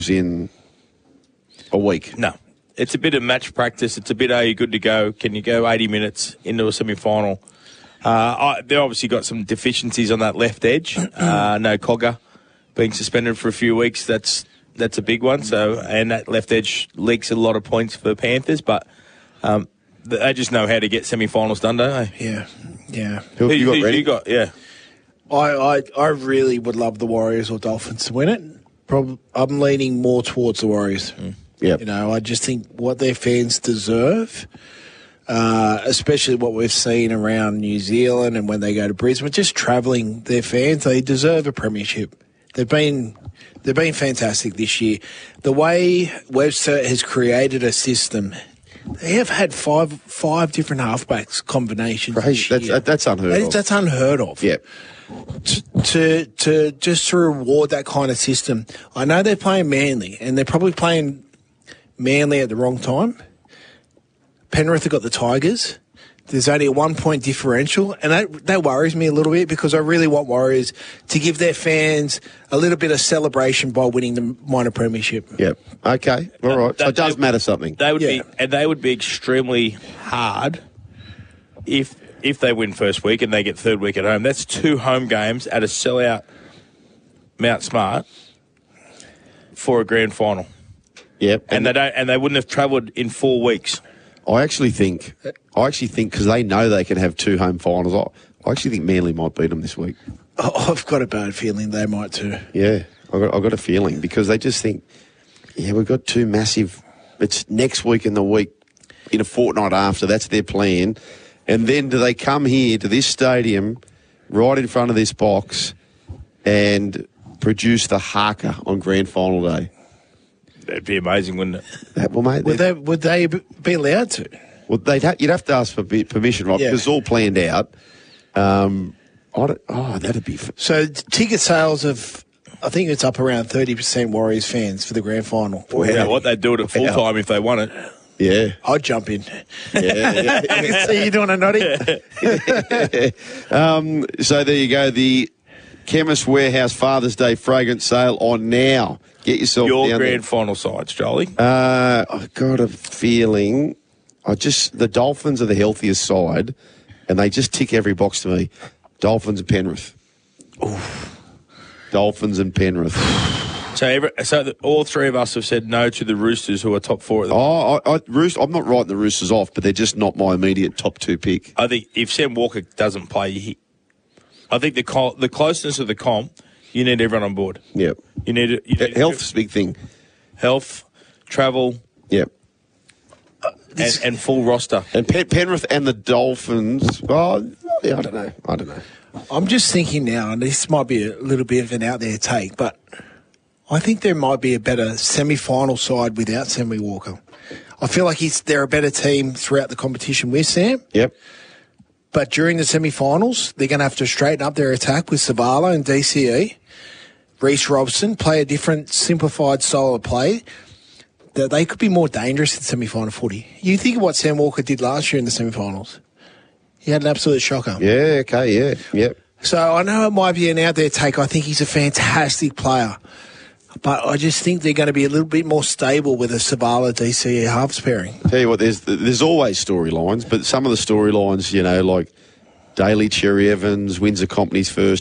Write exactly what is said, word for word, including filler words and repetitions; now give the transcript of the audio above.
in a week. No. It's a bit of match practice. It's a bit, are you good to go? Can you go eighty minutes into a semi-final? Uh, I, they've obviously got some deficiencies on that left edge. Uh, no Cogger being suspended for a few weeks. That's that's a big one. So, and that left edge leaks a lot of points for Panthers, but um, they just know how to get semi-finals done, don't they? Yeah, yeah. Who have you got Who- ready? You got, yeah. I, I, I really would love the Warriors or Dolphins to win it. Prob- I'm leaning more towards the Warriors. Mm. Yep. You know, I just think what their fans deserve, uh, especially what we've seen around New Zealand and when they go to Brisbane, just travelling their fans, they deserve a premiership. They've been they've been fantastic this year. The way Webster has created a system, they have had five five different halfbacks combinations. Crazy. This That's, year. that's unheard That- of. That's unheard of. Yep. To, to to just to reward that kind of system. I know they're playing Manly, and they're probably playing Manly at the wrong time. Penrith have got the Tigers. There's only a one-point differential, and that that worries me a little bit because I really want Warriors to give their fans a little bit of celebration by winning the minor premiership. Yep. Okay. All right. So That- it does they- matter something. They would Yeah. be, and they would be extremely hard if if they win first week and they get third week at home. That's two home games at a sellout Mount Smart for a grand final, Yep. and they don't, and they wouldn't have travelled in four weeks. I actually think, I actually think because they know they can have two home finals. I, I actually think Manly might beat them this week. Oh, I've got a bad feeling they might too. Yeah, I got, I got a feeling because they just think, yeah, we've got two massive. It's next week and the week in a fortnight after. That's their plan, and then do they come here to this stadium, right in front of this box, and produce the haka on grand final day? That'd be amazing, wouldn't it? That, well, mate, Would they, they would they be allowed to? well, they'd ha- you'd have to ask for be- permission, right? Yeah. Because it's all planned out. Um, I don't, oh, that'd be. F- So ticket sales of, I think it's up around thirty percent Warriors fans for the grand final. You know what? They'd do it at full time if they won it. yeah, I'd jump in. yeah, yeah. I can see you doing a noddy. Um, so there you go. The Chemist Warehouse Father's Day fragrance sale on now. Get yourself Your down grand final sides, Jolie. there. Uh, I've got a feeling. I just the Dolphins are the healthiest side, and they just tick every box to me. Dolphins and Penrith. Oof. Dolphins and Penrith. So, every, so the, all three of us have said no to the Roosters, who are top four at the moment. Oh, I, I, Roost, I'm not writing the Roosters off, but they're just not my immediate top two pick. I think if Sam Walker doesn't play, he, I think the co- the closeness of the comp, you need everyone on board. Yep. You need, you need Health's a big thing. health, travel, Yep. and, and full roster. And Pen- Penrith and the Dolphins. Oh, yeah, I don't know. I don't know. I'm just thinking now, and this might be a little bit of an out there take, but I think there might be a better semi-final side without Sammy Walker. I feel like he's they're a better team throughout the competition with Sam, Yep. but during the semi-finals, they're going to have to straighten up their attack with Savala and D C E. Reece Robson play a different, simplified style of play. That they could be more dangerous in semi-final footy. You think of what Sam Walker did last year in the semi-finals. He had an absolute shocker. Yeah, okay, yeah, yep. So I know it might be an out there take. I think he's a fantastic player. But I just think they're going to be a little bit more stable with a Savala D C E halves pairing. Tell you what, there's there's always storylines, but some of the storylines, you know, like Daly Cherry Evans wins the company's first